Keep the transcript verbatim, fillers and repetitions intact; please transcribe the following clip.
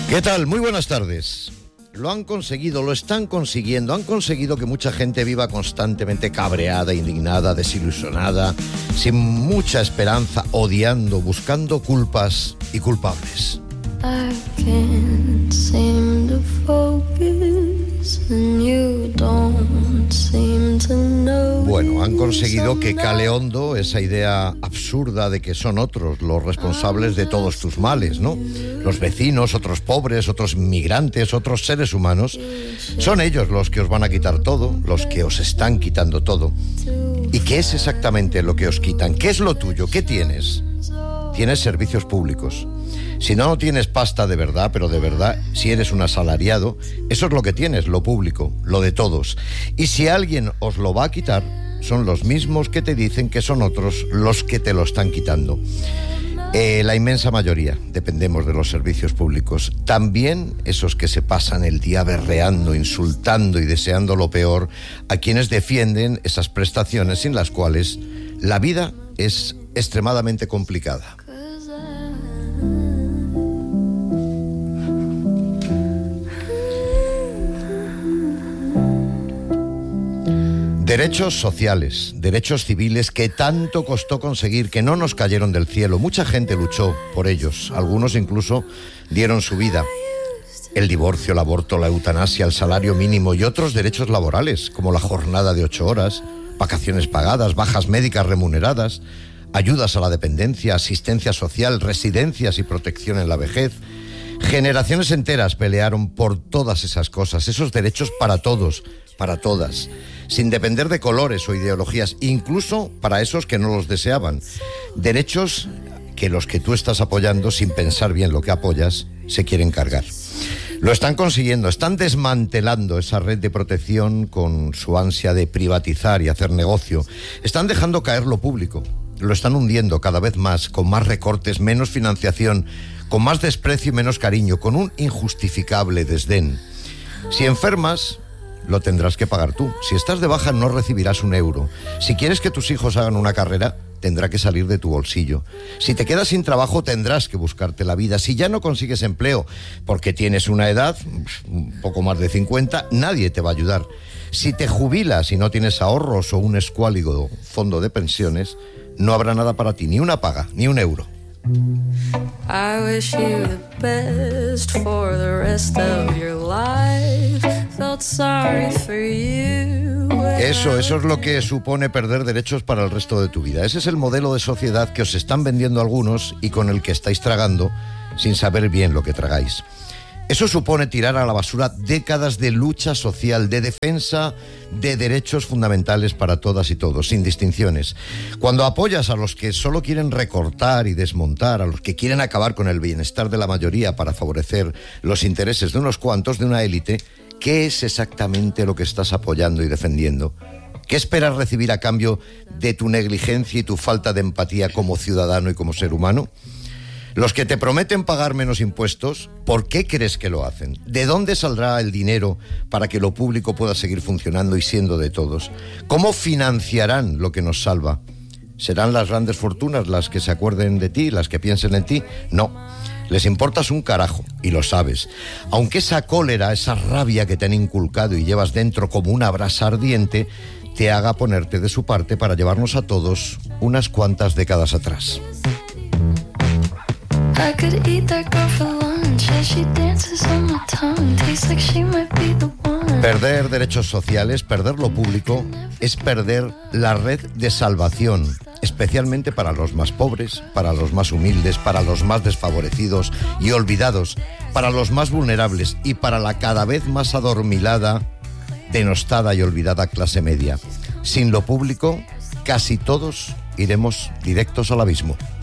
¿Qué tal? Muy buenas tardes. Lo han conseguido, lo están consiguiendo. Han conseguido que mucha gente viva constantemente cabreada, indignada, desilusionada, sin mucha esperanza, odiando, buscando culpas y culpables. I can't seem to focus and you don't seem to know. Bueno, han conseguido que cale hondo esa idea absurda de que son otros los responsables de todos tus males, ¿no? Los vecinos, otros pobres, otros inmigrantes, otros seres humanos. Son ellos los que os van a quitar todo, los que os están quitando todo. ¿Y qué es exactamente lo que os quitan? ¿Qué es lo tuyo? ¿Qué tienes? Tienes servicios públicos. Si no tienes pasta de verdad, pero de verdad, si eres un asalariado, eso es lo que tienes, lo público, lo de todos. Y si alguien os lo va a quitar, son los mismos que te dicen que son otros los que te lo están quitando. Eh, la inmensa mayoría dependemos de los servicios públicos. También esos que se pasan el día berreando, insultando y deseando lo peor a quienes defienden esas prestaciones sin las cuales la vida es extremadamente complicada. Derechos sociales, derechos civiles que tanto costó conseguir, que no nos cayeron del cielo. Mucha gente luchó por ellos, algunos incluso dieron su vida. El divorcio, el aborto, la eutanasia, el salario mínimo y otros derechos laborales, como la jornada de ocho horas, vacaciones pagadas, bajas médicas remuneradas, ayudas a la dependencia, asistencia social, residencias y protección en la vejez. Generaciones enteras pelearon por todas esas cosas, esos derechos para todos, para todas, sin depender de colores o ideologías, incluso para esos que no los deseaban. Derechos que los que tú estás apoyando, sin pensar bien lo que apoyas, se quieren cargar. Lo están consiguiendo, están desmantelando esa red de protección con su ansia de privatizar y hacer negocio. Están dejando caer lo público, lo están hundiendo cada vez más, con más recortes, menos financiación, con más desprecio y menos cariño, con un injustificable desdén. Si enfermas, lo tendrás que pagar tú. Si estás de baja, no recibirás un euro. Si quieres que tus hijos hagan una carrera, tendrá que salir de tu bolsillo. Si te quedas sin trabajo, tendrás que buscarte la vida. Si ya no consigues empleo porque tienes una edad, un poco más de cincuenta, nadie te va a ayudar. Si te jubilas y no tienes ahorros o un escuálido fondo de pensiones, no habrá nada para ti, ni una paga, ni un euro. I wish you the best for the rest of your life. Felt sorry for you. Eso, eso es lo que supone perder derechos para el resto de tu vida. Ese es el modelo de sociedad que os están vendiendo algunos y con el que estáis tragando sin saber bien lo que tragáis. Eso supone tirar a la basura décadas de lucha social, de defensa de derechos fundamentales para todas y todos, sin distinciones. Cuando apoyas a los que solo quieren recortar y desmontar, a los que quieren acabar con el bienestar de la mayoría para favorecer los intereses de unos cuantos, de una élite, ¿qué es exactamente lo que estás apoyando y defendiendo? ¿Qué esperas recibir a cambio de tu negligencia y tu falta de empatía como ciudadano y como ser humano? Los que te prometen pagar menos impuestos, ¿por qué crees que lo hacen? ¿De dónde saldrá el dinero para que lo público pueda seguir funcionando y siendo de todos? ¿Cómo financiarán lo que nos salva? ¿Serán las grandes fortunas las que se acuerden de ti, las que piensen en ti? No, les importas un carajo, y lo sabes. Aunque esa cólera, esa rabia que te han inculcado y llevas dentro como una brasa ardiente, te haga ponerte de su parte para llevarnos a todos unas cuantas décadas atrás. I could eat that girl for lunch as she dances on my tongue. Tastes like she might be the one. Perder derechos sociales, perder lo público, es perder la red de salvación, especialmente para los más pobres, para los más humildes, para los más desfavorecidos y olvidados, para los más vulnerables y para la cada vez más adormilada, denostada y olvidada clase media. Sin lo público, casi todos iremos directos al abismo.